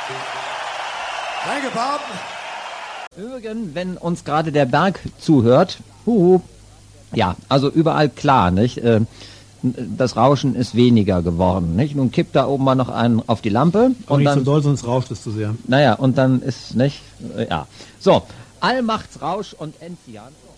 Danke, Bob. Übrigens, wenn uns gerade der Berg zuhört, ja, also überall klar, nicht? Das Rauschen ist weniger geworden, nicht? Nun kippt da oben mal noch einen auf die Lampe. Und nicht dann, so doll, sonst rauscht es zu sehr. Naja, und dann ist, nicht? Ja. So, Allmachtsrausch und Enzian.